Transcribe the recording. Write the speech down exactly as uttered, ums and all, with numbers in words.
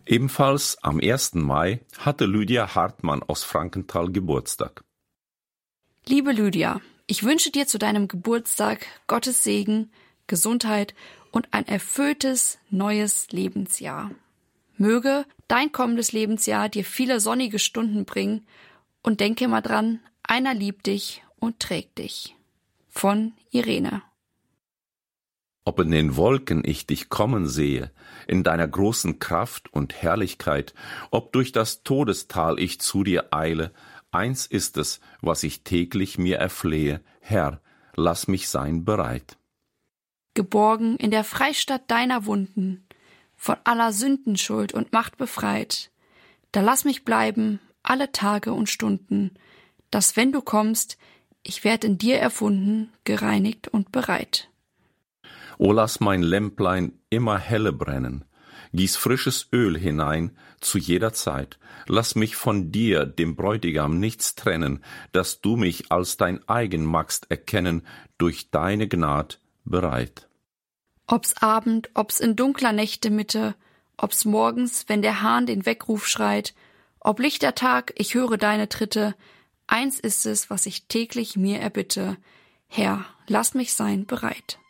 Ebenfalls am ersten Mai hatte Lydia Hartmann aus Frankenthal Geburtstag. Liebe Lydia, ich wünsche dir zu deinem Geburtstag Gottes Segen, Gesundheit und ein erfülltes neues Lebensjahr. Möge dein kommendes Lebensjahr dir viele sonnige Stunden bringen und denke mal dran, einer liebt dich und trägt dich. Von Irene. Ob in den Wolken ich dich kommen sehe, in deiner großen Kraft und Herrlichkeit, ob durch das Todestal ich zu dir eile, eins ist es, was ich täglich mir erflehe, Herr, lass mich sein bereit. Geborgen in der Freistatt deiner Wunden, von aller Sündenschuld und Macht befreit, da lass mich bleiben alle Tage und Stunden, dass wenn du kommst, ich werd in dir erfunden, gereinigt und bereit. O lass mein Lämplein immer helle brennen, gieß frisches Öl hinein zu jeder Zeit, lass mich von dir, dem Bräutigam, nichts trennen, dass du mich als dein eigen magst erkennen, durch deine Gnad bereit. Ob's Abend, ob's in dunkler Nächte Mitte, ob's morgens, wenn der Hahn den Weckruf schreit, ob lichter Tag, ich höre deine Tritte, eins ist es, was ich täglich mir erbitte, Herr, lass mich sein bereit.